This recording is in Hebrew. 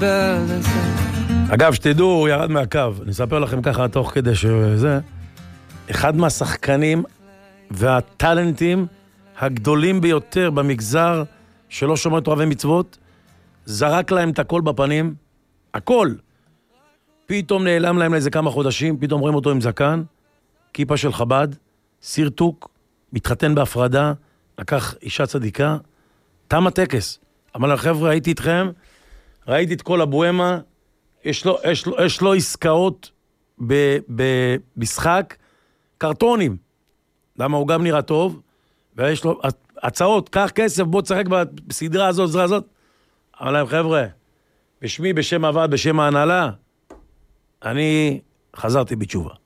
אגב, שתדעו, הוא ירד מהקו. אני אספר לכם ככה תוך כדי שזה. אחד מהשחקנים והטלנטים הגדולים ביותר במגזר שלא שומר תורה ומצוות, זרק להם את הכל בפנים, הכל. פתאום נעלם להם לאיזה כמה חודשים, פתאום רואים אותו עם זקן, כיפה של חב"ד, סרטוק, מתחתן בהפרדה, לקח אישה צדיקה, תם הטקס. אמר לחבר'ה, הייתי איתכם, ראיתי את כל הבוהמה, יש לו עסקאות במשחק, קרטונים. למה הוא גם נראה טוב, ויש לו הצעות, קח כסף, בוא תשחק בסדרה הזאת, בסדרה הזאת. אמר להם, חבר'ה, בשמי, בשם הוועד, בשם ההנהלה, אני חזרתי בתשובה.